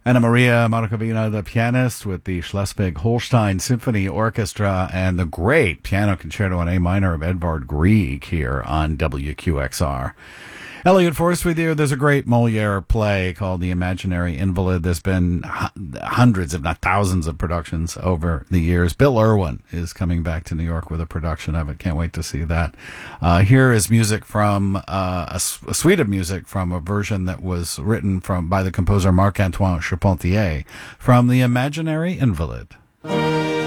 Anna Maria Markovina, the pianist, with the Schleswig-Holstein Symphony Orchestra, and the great piano concerto in A minor of Edvard Grieg here on WQXR. Elliot Forrest with you. There's a great Moliere play called The Imaginary Invalid. There's been hundreds, if not thousands, of productions over the years. Bill Irwin is coming back to New York with a production of it. Can't wait to see that. Here is music from a suite of music from a version that was written by the composer Marc-Antoine Charpentier from The Imaginary Invalid.